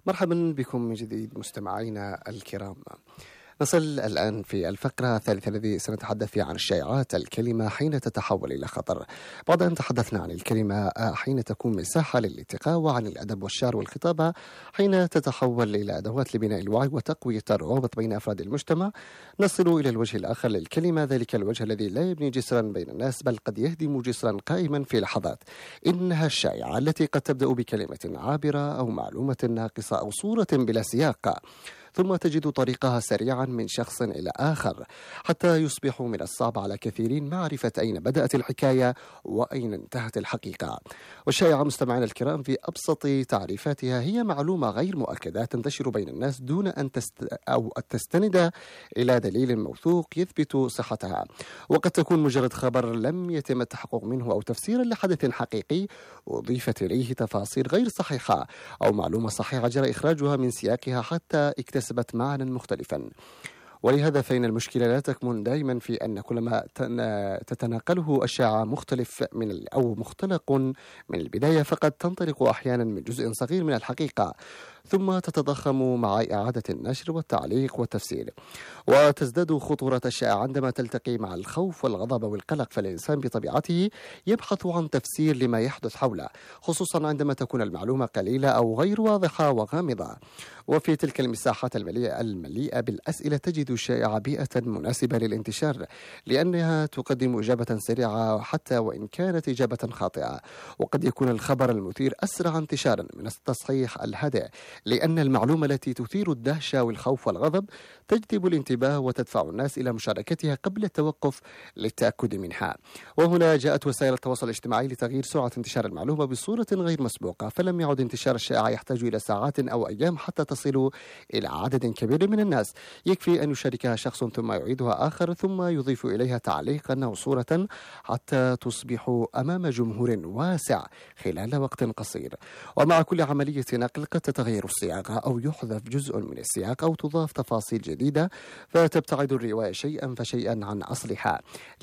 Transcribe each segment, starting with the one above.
مرحبا بكم من جديد مستمعينا الكرام. نصل الآن في الفقرة الثالثة الذي سنتحدث فيها عن الشائعات، الكلمة حين تتحول إلى خطر. بعد أن تحدثنا عن الكلمة حين تكون مساحة للالتقاء، وعن الأدب والشعر والخطابة حين تتحول إلى أدوات لبناء الوعي وتقوية الروابط بين أفراد المجتمع، نصل إلى الوجه الآخر للكلمة، ذلك الوجه الذي لا يبني جسرا بين الناس بل قد يهدم جسرا قائما في لحظات. إنها الشائعة التي قد تبدأ بكلمة عابرة أو معلومة ناقصة أو صورة بلا سياق، ثم تجد طريقها سريعا من شخص إلى آخر، حتى يصبح من الصعب على كثيرين معرفة أين بدأت الحكاية وأين انتهت الحقيقة. والشائعة مستمعينا الكرام في أبسط تعريفاتها هي معلومة غير مؤكدة تنتشر بين الناس دون أن تستند إلى دليل موثوق يثبت صحتها، وقد تكون مجرد خبر لم يتم التحقق منه أو تفسيرا لحدث حقيقي أضيفت إليه تفاصيل غير صحيحة، أو معلومة صحيحة جرى إخراجها من سياقها حتى اكتسبت معنى مختلفا. ولهذا فإن المشكلة لا تكمن دائما في أن كل ما تتناقله الشائعة مختلف أو مختلق من البداية، فقد تنطلق أحيانا من جزء صغير من الحقيقة، ثم تتضخم مع إعادة النشر والتعليق والتفسير، وتزداد خطورة الشائعة عندما تلتقي مع الخوف والغضب والقلق. فالإنسان بطبيعته يبحث عن تفسير لما يحدث حوله، خصوصا عندما تكون المعلومة قليلة أو غير واضحة وغامضة. وفي تلك المساحات المليئة بالأسئلة تجد الشائعة بيئة مناسبة للانتشار، لأنها تقدم إجابة سريعة حتى وإن كانت إجابة خاطئة. وقد يكون الخبر المثير أسرع انتشارا من التصحيح الهادئ، لأن المعلومة التي تثير الدهشة والخوف والغضب تجذب الانتباه وتدفع الناس إلى مشاركتها قبل التوقف للتأكد منها. وهنا جاءت وسائل التواصل الاجتماعي لتغيير سرعة انتشار المعلومة بصورة غير مسبوقة، فلم يعد انتشار الشائعة يحتاج إلى ساعات أو أيام حتى تصل إلى عدد كبير من الناس. يكفي أن يشاركها شخص ثم يعيدها آخر ثم يضيف إليها تعليقا أو صورة حتى تصبح أمام جمهور واسع خلال وقت قصير. ومع كل عملية نقل قد تتغير الصياغة أو يحذف جزء من السياق أو تضاف تفاصيل جديدة، فتبتعد الرواية شيئا فشيئا عن أصلها.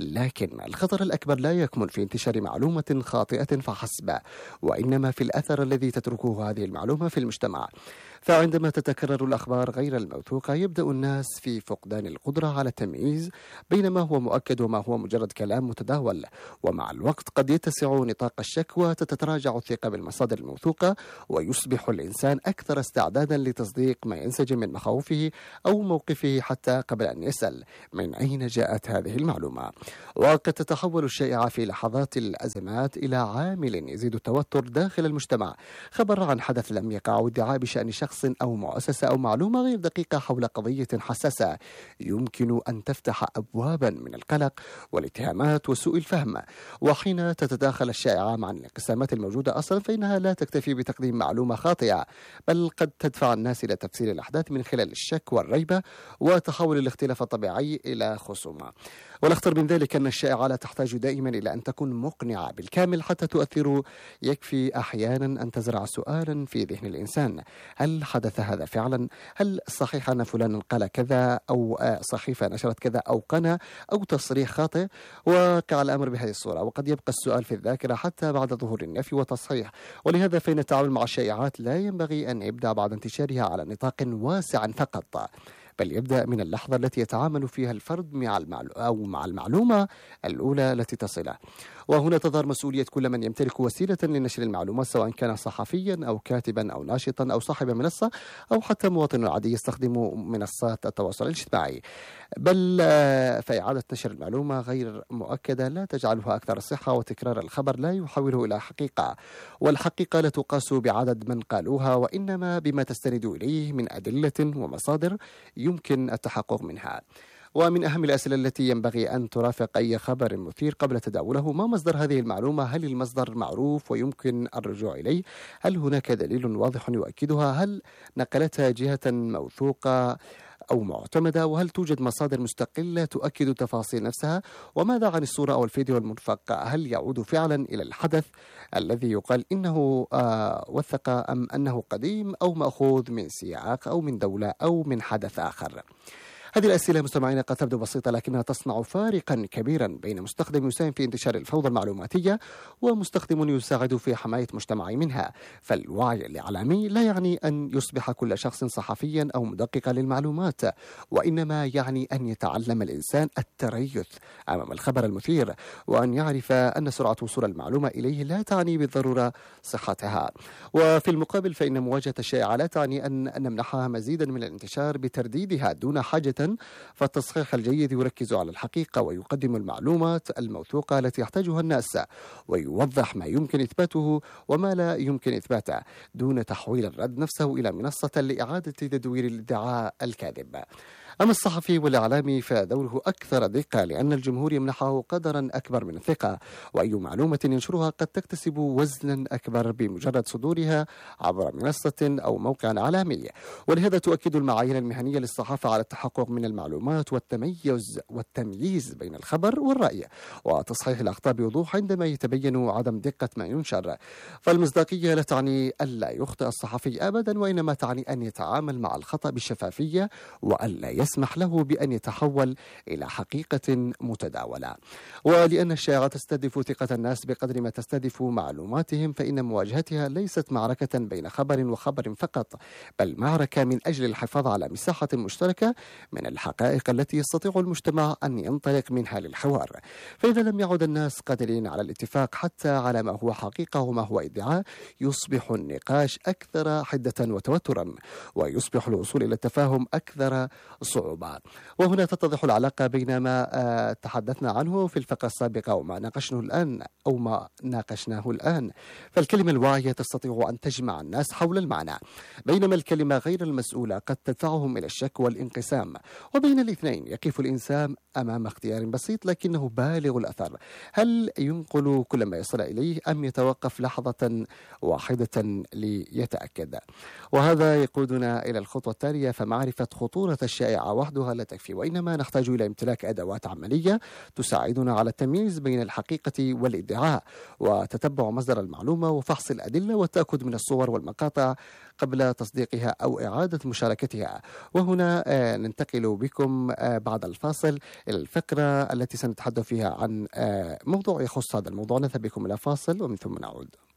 لكن الخطر الأكبر لا يكمن في انتشار معلومة خاطئة فحسب، وإنما في الأثر الذي تتركه هذه المعلومة في المجتمع. فعندما تتكرر الأخبار غير الموثوقة يبدأ الناس في فقدان القدرة على التمييز بين ما هو مؤكد وما هو مجرد كلام متداول، ومع الوقت قد يتسع نطاق الشك وتتراجع الثقة بالمصادر الموثوقة، ويصبح الإنسان أكثر استعدادا لتصديق ما ينسجم من مخاوفه أو موقفه حتى قبل أن يسأل من أين جاءت هذه المعلومة. وقد تتحول الشائعة في لحظات الأزمات إلى عامل يزيد التوتر داخل المجتمع. خبر عن حدث لم يقع أو ادعاء بشأن شخص أو مؤسسة أو معلومة غير دقيقة حول قضية حساسة يمكن أن تفتح أبوابا من القلق والاتهامات وسوء الفهم. وحين تتداخل الشائعة مع الانقسامات الموجودة أصلا، فإنها لا تكتفي بتقديم معلومة خاطئة، بل قد تدفع الناس إلى تفسير الأحداث من خلال الشك والريبة وتحول الاختلاف الطبيعي إلى خصومة. والأخطر من ذلك أن الشائعة لا تحتاج دائما إلى أن تكون مقنعة بالكامل حتى تؤثر. يكفي أحيانا أن تزرع سؤالا في ذهن الإنسان: هل حدث هذا فعلا؟ هل صحيح أن فلان قال كذا، أو صحيفة نشرت كذا، أو قناة، أو تصريح خاطئ؟ وقع الأمر بهذه الصورة، وقد يبقى السؤال في الذاكرة حتى بعد ظهور النفي والتصحيح. ولهذا فإن التعامل مع الشائعات لا ينبغي أن يبدأ بعد انتشارها على نطاق واسع فقط، بل يبدأ من اللحظة التي يتعامل فيها الفرد مع المعلومة الأولى التي تصله. وهنا تظهر مسؤولية كل من يمتلك وسيلة لنشر المعلومات، سواء كان صحفيا أو كاتبا أو ناشطا أو صاحب منصة أو حتى مواطن عادي يستخدم منصات التواصل الاجتماعي. بل فإعادة نشر المعلومة غير مؤكدة لا تجعلها أكثر صحة، وتكرار الخبر لا يحوله إلى حقيقة. والحقيقة لا تقاس بعدد من قالوها، وإنما بما تستند إليه من أدلة ومصادر يمكن التحقق منها. ومن أهم الأسئلة التي ينبغي أن ترافق أي خبر مثير قبل تداوله: ما مصدر هذه المعلومة؟ هل المصدر معروف ويمكن الرجوع إليه؟ هل هناك دليل واضح يؤكدها؟ هل نقلتها جهة موثوقة أو معتمدة؟ وهل توجد مصادر مستقلة تؤكد تفاصيل نفسها؟ وماذا عن الصورة أو الفيديو المنفق؟ هل يعود فعلا إلى الحدث الذي يقال إنه وثق، أم أنه قديم أو مأخوذ من سياق أو من دولة أو من حدث آخر؟ هذه الأسئلة مستمعينا قد تبدو بسيطة، لكنها تصنع فارقا كبيرا بين مستخدم يساهم في انتشار الفوضى المعلوماتية ومستخدم يساعد في حماية مجتمعه منها. فالوعي الإعلامي لا يعني أن يصبح كل شخص صحفيا أو مدققا للمعلومات، وإنما يعني أن يتعلم الإنسان التريث أمام الخبر المثير، وأن يعرف أن سرعة وصول المعلومة إليه لا تعني بالضرورة صحتها. وفي المقابل فإن مواجهة الشائعة لا تعني أن نمنحها مزيدا من الانتشار بترديدها دون حاجة، فالتصحيح الجيد يركز على الحقيقة ويقدم المعلومات الموثوقة التي يحتاجها الناس، ويوضح ما يمكن إثباته وما لا يمكن إثباته دون تحويل الرد نفسه إلى منصة لإعادة تدوير الادعاء الكاذب. أما الصحفي والإعلامي فدوره أكثر دقة، لأن الجمهور يمنحه قدرا أكبر من الثقة، وأي معلومة ينشرها قد تكتسب وزنا أكبر بمجرد صدورها عبر منصة أو موقع إعلامي. ولهذا تؤكد المعايير المهنية للصحافة على التحقق من المعلومات والتمييز بين الخبر والرأي، وتصحيح الأخطاء بوضوح عندما يتبين عدم دقة ما ينشر. فالمصداقية لا تعني ألا يخطئ الصحفي أبدا، وإنما تعني أن يتعامل مع الخطأ بشفافية، وألا يسمح له بأن يتحول إلى حقيقة متداولة. ولأن الشائعة تستهدف ثقة الناس بقدر ما تستهدف معلوماتهم، فإن مواجهتها ليست معركة بين خبر وخبر فقط، بل معركة من أجل الحفاظ على مساحة مشتركة من الحقائق التي يستطيع المجتمع أن ينطلق منها للحوار. فإذا لم يعد الناس قادرين على الاتفاق حتى على ما هو حقيقة وما هو ادعاء، يصبح النقاش أكثر حدة وتوترا، ويصبح الوصول إلى التفاهم أكثر صعوبة. وهنا تتضح العلاقة بين ما تحدثنا عنه في الفقرة السابقة وما ناقشناه الآن. فالكلمة الواعية تستطيع أن تجمع الناس حول المعنى، بينما الكلمة غير المسؤولة قد تدفعهم إلى الشك والانقسام. وبين الاثنين يقف الإنسان أمام اختيار بسيط لكنه بالغ الأثر: هل ينقل كل ما يصل إليه أم يتوقف لحظة واحدة ليتأكد؟ وهذا يقودنا إلى الخطوة التالية، فمعرفة خطورة الشائعة وحدها لا تكفي، وإنما نحتاج إلى امتلاك أدوات عملية تساعدنا على التمييز بين الحقيقة والادعاء، وتتبع مصدر المعلومة وفحص الأدلة والتأكد من الصور والمقاطع قبل تصديقها أو إعادة مشاركتها. وهنا ننتقل بكم بعد الفاصل إلى الفقرة التي سنتحدث فيها عن موضوع يخص هذا الموضوع. نذهب بكم إلى فاصل ومن ثم نعود.